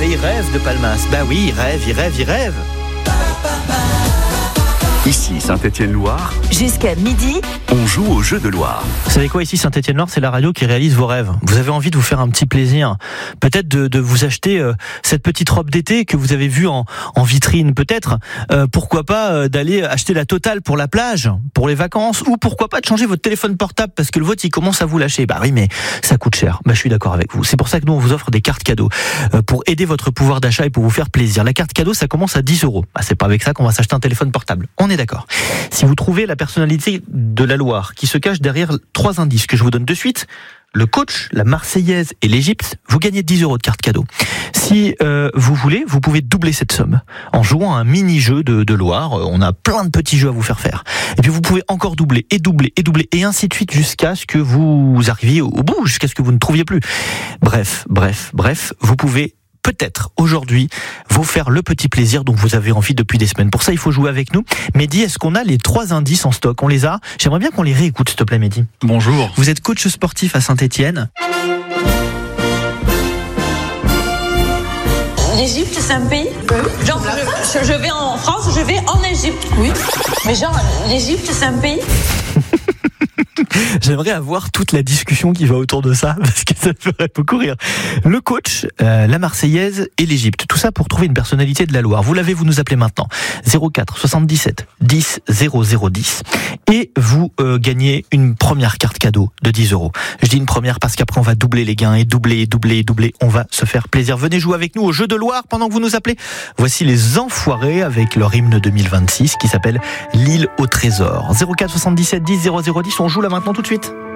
et il rêve de Palmas. Bah oui, il rêve. Ici Saint-Étienne-Loire, Jusqu'à midi, on joue au jeu de Loire. Vous savez quoi, ici Saint-Étienne-Loire, c'est la radio qui réalise vos rêves. Vous avez envie de vous faire un petit plaisir, peut-être de vous acheter cette petite robe d'été que vous avez vue en vitrine, peut-être. Pourquoi pas d'aller acheter la totale pour la plage, pour les vacances, ou pourquoi pas de changer votre téléphone portable parce que le vôtre il commence à vous lâcher. Bah oui, mais ça coûte cher. Bah je suis d'accord avec vous. C'est pour ça que nous on vous offre des cartes cadeaux pour aider votre pouvoir d'achat et pour vous faire plaisir. La carte cadeau, ça commence à 10 €. Bah, c'est pas avec ça qu'on va s'acheter un téléphone portable. On est d'accord. Si vous trouvez la personnalité de la Loire qui se cache derrière 3 indices que je vous donne de suite, le coach, la Marseillaise et l'Égypte, vous gagnez 10 € de carte cadeau. Si vous voulez, vous pouvez doubler cette somme en jouant à un mini-jeu de Loire. On a plein de petits jeux à vous faire faire. Et puis vous pouvez encore doubler et ainsi de suite jusqu'à ce que vous arriviez au bout, jusqu'à ce que vous ne trouviez plus. Bref, vous pouvez peut-être aujourd'hui vous faire le petit plaisir dont vous avez envie depuis des semaines. Pour ça, il faut jouer avec nous. Mehdi, est-ce qu'on a les 3 indices en stock? On les a? J'aimerais bien qu'on les réécoute, s'il te plaît, Mehdi. Bonjour. Vous êtes coach sportif à Saint-Étienne. L'Égypte, c'est un pays? Oui. Genre, je vais en France, je vais en Égypte. Oui. Mais genre, l'Égypte, c'est un pays? J'aimerais avoir toute la discussion qui va autour de ça, parce que ça me ferait beaucoup rire. Le coach, la Marseillaise et l'Égypte. Tout ça pour trouver une personnalité de la Loire. Vous l'avez, vous nous appelez maintenant. 04 77 10 00 10. Et vous gagnez une première carte cadeau de 10 €. Je dis une première parce qu'après on va doubler les gains et doubler. On va se faire plaisir. Venez jouer avec nous au jeu de Loire pendant que vous nous appelez. Voici les Enfoirés avec leur hymne 2026 qui s'appelle L'île au trésor. 04 77 10 00 10. On joue là maintenant tout de suite.